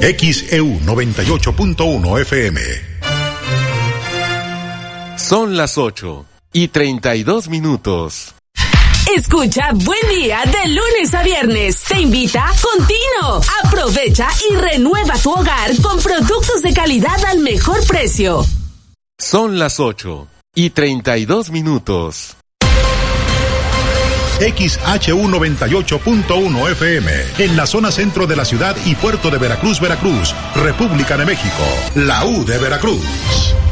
XEU 98.1 FM. Son las 8:32. Escucha Buen Día de lunes a viernes. Te invita Contino. Aprovecha y renueva tu hogar con productos de calidad al mejor precio. Son las 8:32. XHU 98.1 FM, en la zona centro de la ciudad y puerto de Veracruz, República de México, la U de Veracruz.